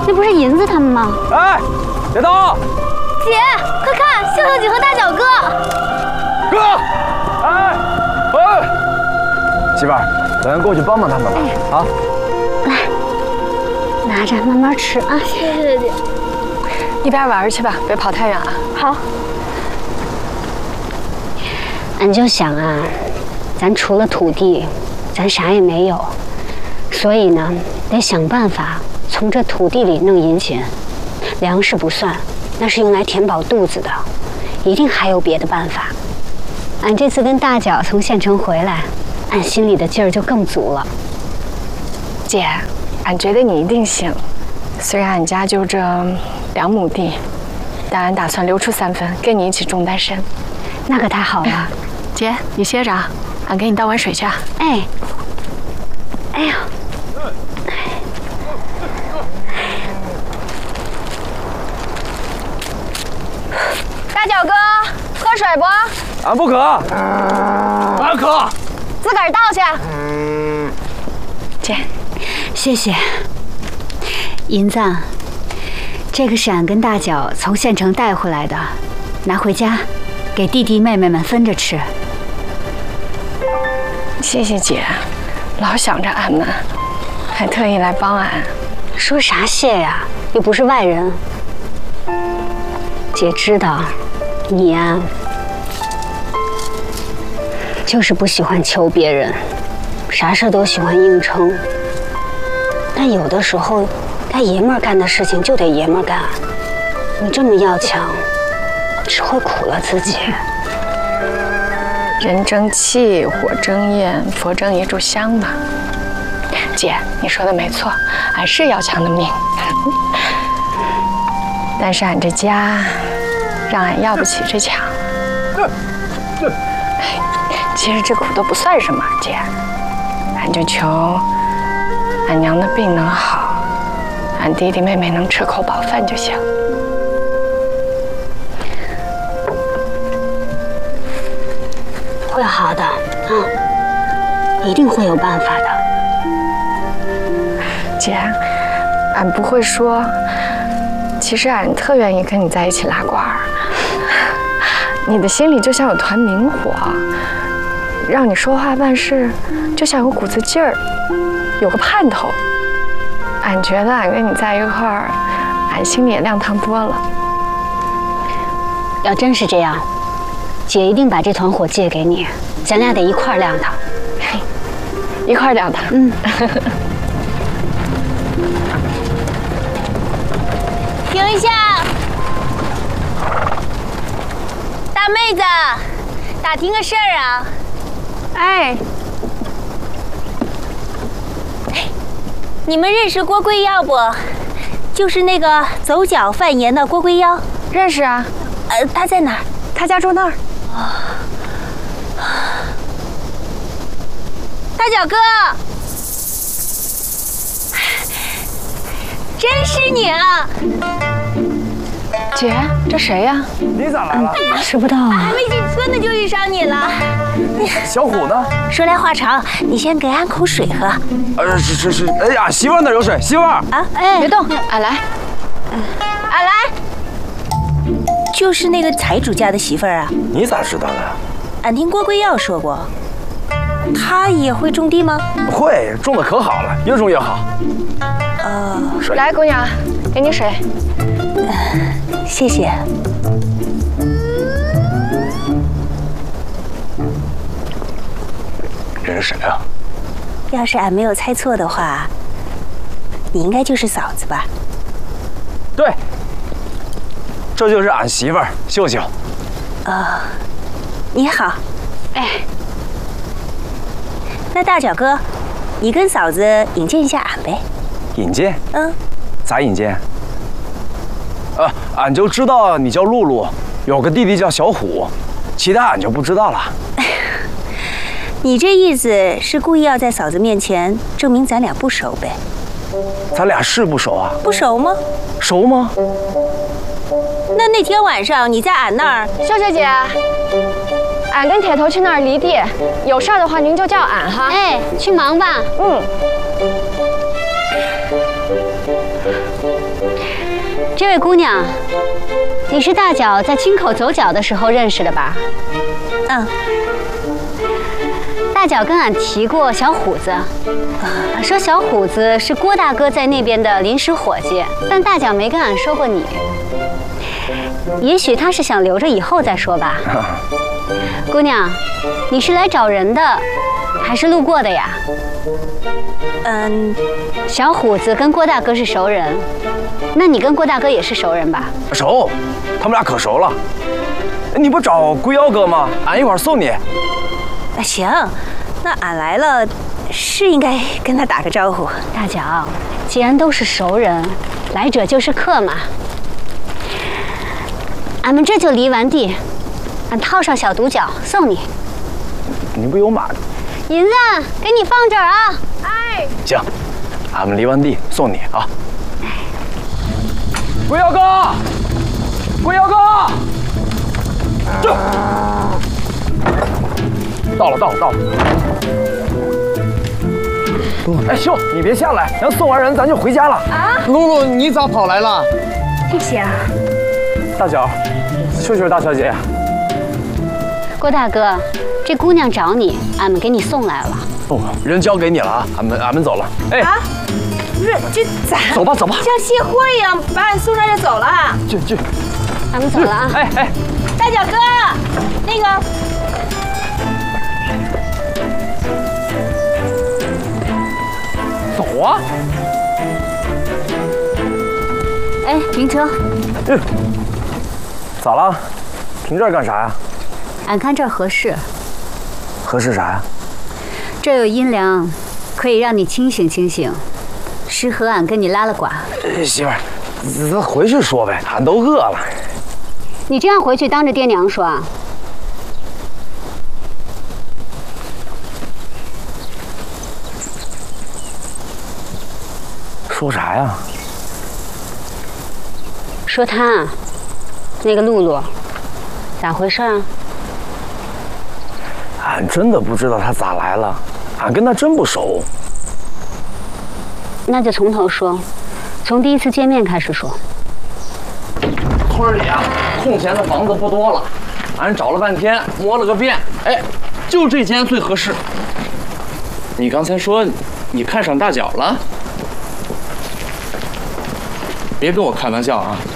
那不是银子他们吗？ 哎，别动！ 姐，快看，秀秀姐和大脚哥。 哥，哎，媳妇儿，咱过去帮帮他们吧。啊， 来，拿着慢慢吃啊。谢谢姐。 一边玩去吧，别跑太远啊。 好。俺就想啊，咱除了土地，咱啥也没有，所以呢，得想办法从这土地里弄银钱。粮食不算，那是用来填饱肚子的，一定还有别的办法。俺这次跟大脚从县城回来，俺心里的劲儿就更足了。 姐，俺觉得你一定行。虽然俺家就这2亩地，但俺打算留出3分跟你一起种丹参。 那可太好了。 姐，你歇着啊，俺给你倒碗水去啊。 哎，哎呀， 大脚哥，喝水不？ 俺不渴。俺渴。 自个儿倒去。姐， 谢谢。银子，这个是俺跟大脚从县城带回来的，拿回家，给弟弟妹妹们分着吃。 谢谢姐，老想着俺们，还特意来帮俺。 说啥谢呀？又不是外人。姐知道，你呀，就是不喜欢求别人，啥事都喜欢硬撑。但有的时候，该爷们儿干的事情就得爷们儿干。你这么要强，只会苦了自己。 人争气，火争焰，佛争一炷香嘛。姐，你说的没错，俺是要强的命，但是俺这家让俺要不起这强。其实这苦都不算什么，姐，俺就求俺娘的病能好，俺弟弟妹妹能吃口饱饭就行。 会好的，一定会有办法的。 姐，俺不会说，其实俺特愿意跟你在一起拉呱儿。你的心里就像有团明火，让你说话办事就像有股子劲儿，有个盼头。俺觉得俺跟你在一块儿，俺心里也亮堂多了。 要真是这样，姐一定把这团火借给你，咱俩得一块儿亮堂。 嘿，一块儿亮堂。 停一下，大妹子，打听个事儿啊。 哎， 你们认识郭贵耀不？就是那个走脚贩盐的郭贵耀。 认识啊。 他在哪儿？ 他家住那儿。 大脚哥，真是你啊！ 姐，这谁呀？ 你咋来了？ 吃不到啊。 还没进村呢就遇上你了。 小虎呢？ 说来话长，你先给俺口水喝。 是，哎呀，媳妇儿那儿有水，媳妇儿。 啊，哎， 别动，俺来。 俺来。就是那个财主家的媳妇儿啊。 你咋知道的？ 俺听郭贵耀说过，他也会种地吗？ 会，种的可好了，越种越好。水。 来，姑娘，给你水。 谢谢。 这是谁啊？ 要是俺没有猜错的话，你应该就是嫂子吧？ 对，这就是俺媳妇儿秀秀。 你好。 哎， 那大脚哥，你跟嫂子引荐一下俺呗。 引荐？咋引荐？俺就知道你叫露露，有个弟弟叫小虎，其他俺就不知道了。 你这意思是故意要在嫂子面前证明咱俩不熟呗？ 咱俩是不熟啊？ 不熟吗？ 熟吗？ 那天晚上你在俺那儿， 秀秀姐，俺跟铁头去那儿犁地，有事儿的话您就叫俺哈。 哎，去忙吧。 这位姑娘，你是大脚在京口走脚的时候认识的吧？ 嗯。 大脚跟俺提过小虎子，说小虎子是郭大哥在那边的临时伙计，但大脚没跟俺说过你。也许他是想留着以后再说吧。姑娘，你是来找人的，还是路过的呀？小虎子跟郭大哥是熟人，那你跟郭大哥也是熟人吧？ 熟，他们俩可熟了。你不找龟妖哥吗？俺一会儿送你。 行，那俺来了，是应该跟他打个招呼。 大脚，既然都是熟人，来者就是客嘛。俺们这就犁完地，俺套上小独角送你。 你不有马？ 银子，给你放这儿啊！ 哎， 行，俺们犁完地送你啊。龟妖哥，龟妖哥，这到了。哎，秀，你别下来，咱送完人咱就回家了。 啊，露露，你咋跑来了？ 谢谢啊。 大脚，秀大小姐。 郭大哥，这姑娘找你，俺们给你送来了。 哦，人交给你了啊，俺们走了。哎， 啊，不是，这咋？ 走吧。 像谢货一样把俺送上就走了。 去， 俺们走了啊。 哎， 大脚哥，那个。 走啊！ 哎，停车。 咋了？停这儿干啥呀？ 俺看这儿合适。 合适啥呀？ 这有阴凉，可以让你清醒，适合俺跟你拉了呱。 媳妇儿，咱回去说呗，俺都饿了。 你这样回去当着爹娘说啊？ 说啥呀？ 说他，那个露露，咋回事啊？ 俺真的不知道他咋来了，俺跟他真不熟。 那就从头说，从第一次见面开始说。 村里啊，空闲的房子不多了，俺找了半天，摸了个遍，哎，就这间最合适。你刚才说你看上大脚了？别跟我开玩笑啊！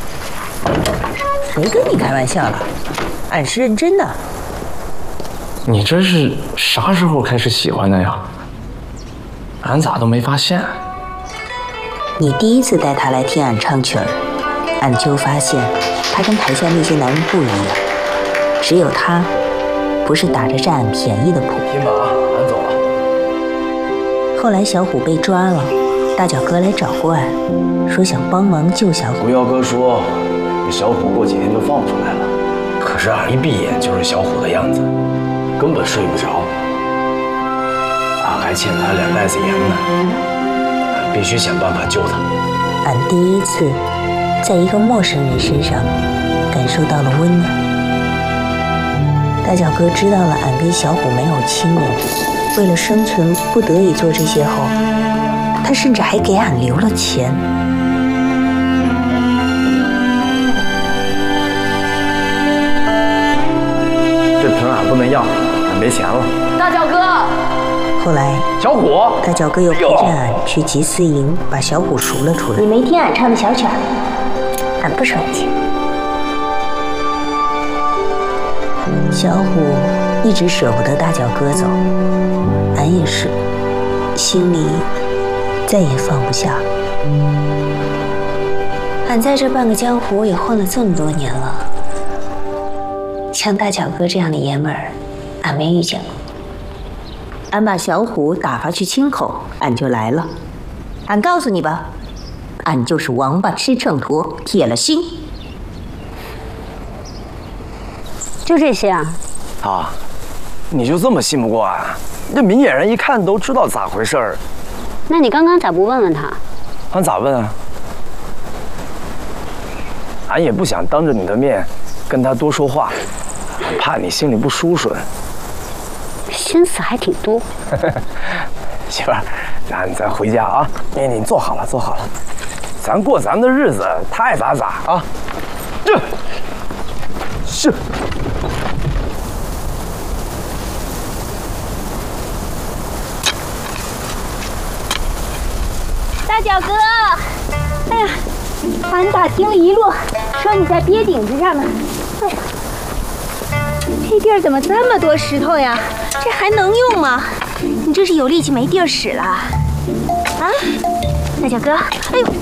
谁跟你开玩笑了？俺是认真的。 你这是啥时候开始喜欢的呀？俺咋都没发现？ 你第一次带他来听俺唱曲儿，俺就发现他跟台下那些男人不一样，只有他不是打着占俺便宜的谱。 听吧啊，俺走了。 后来小虎被抓了，大脚哥来找过俺，说想帮忙救小虎。 狐妖哥说，这小虎过几天就放出来了，可是俺一闭眼就是小虎的样子，根本睡不着。俺还欠他2袋子盐呢，俺必须想办法救他。 俺第一次在一个陌生人身上感受到了温暖。大脚哥知道了俺跟小虎没有亲人，为了生存不得已做这些后，他甚至还给俺留了钱。 这瓶俺不能要，俺没钱了。 大脚哥。 后来小虎， 大脚哥又陪着俺去集思营，把小虎赎了出来。 你没听俺唱的小曲儿？俺不收你钱。 小虎一直舍不得大脚哥走，俺也是，心里再也放不下。俺在这半个江湖也混了这么多年了，像大脚哥这样的爷们儿，俺没遇见过。 俺把小虎打发去清口，俺就来了。俺告诉你吧，俺就是王八吃秤砣，铁了心。 就这些啊？ 啊，你就这么信不过俺？这明眼人一看都知道咋回事儿。 那你刚刚咋不问问他？ 俺咋问啊？俺也不想当着你的面跟他多说话，怕你心里不舒顺。 心思还挺多。 媳妇儿，咱回家啊！你坐好了，坐好了。 咱过咱的日子，他爱咋咋啊。是。 大脚哥，哎呀，俺打听了一路，说你在鳖顶子上呢。哎呀，这地儿怎么这么多石头呀？这还能用吗？你这是有力气没地儿使了？啊，大脚哥，哎呦，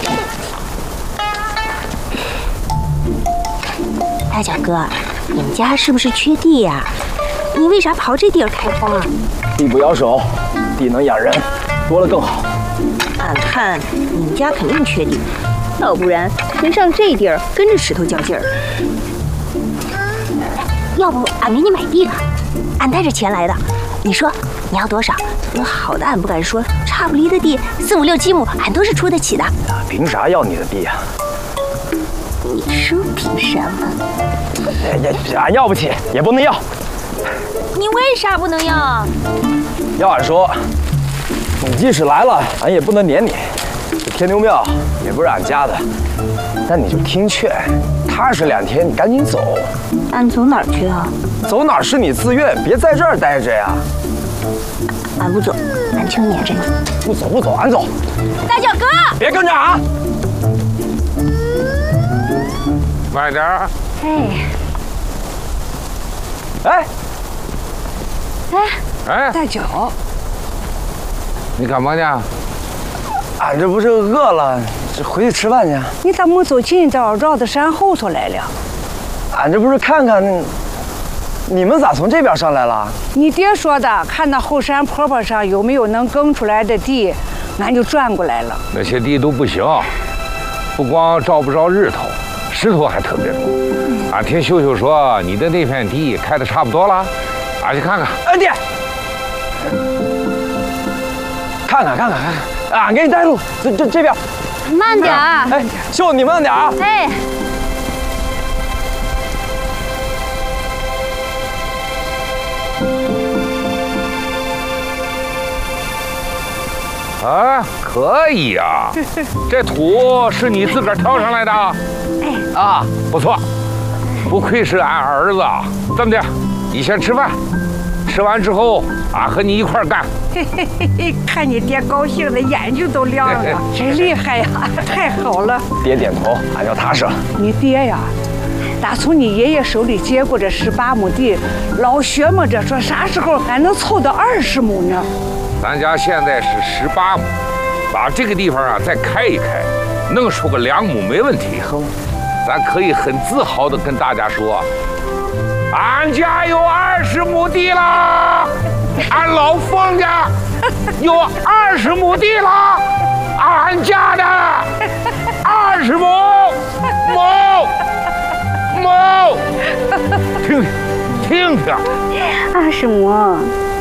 大脚哥，你们家是不是缺地呀？你为啥刨这地儿开荒啊？ 地不咬手，地能养人，多了更好。 俺看你们家肯定缺地，要不然谁上这地儿跟着石头较劲儿？要不俺给你买地吧，俺带着钱来的。你说你要多少？好的俺不敢说，差不离的地4、5、6、7亩，俺都是出得起的。 凭啥要你的地啊？ 你说凭什么？ 俺要不起，也不能要。 你为啥不能要？ 要俺说，你即使来了，俺也不能撵你。这天牛庙也不是俺家的，但你就听劝，踏实2天，你赶紧走。 俺走哪儿去啊？ 走哪儿是你自愿，别在这儿待着呀。 俺不走，俺就撵着你。 不走不走，俺走。 大脚哥， 别跟着俺。 慢点儿。哎， 大脚， 你干嘛呢？ 俺这不是饿了，这回去吃饭去。 你咋没走近道，绕到山后头来了？ 俺这不是看看，你们咋从这边上来了？ 你爹说的，看那后山坡坡上有没有能耕出来的地，俺就转过来了。 那些地都不行，不光照不着日头，石头还特别多。俺听秀秀说，你的那片地开的差不多了，俺去看看。 哎，爹，看看，俺给你带路，这边。 慢点儿。 哎，秀你慢点啊。 哎。 啊，可以啊，这土是你自个儿挑上来的？啊，不错，不愧是俺儿子。这么的，你先吃饭，吃完之后，俺和你一块儿干。 看你爹高兴的眼睛都亮了，真厉害呀！太好了。 爹点头，俺就踏实了。 你爹呀，打从你爷爷手里接过这18亩地，老琢磨着说啥时候还能凑到20亩呢。 咱家现在是18亩，把这个地方啊再开一开，弄出个2亩没问题。咱可以很自豪地跟大家说，俺家有20亩地啦，俺老冯家有20亩地啦，俺家的20亩，听听。 20亩。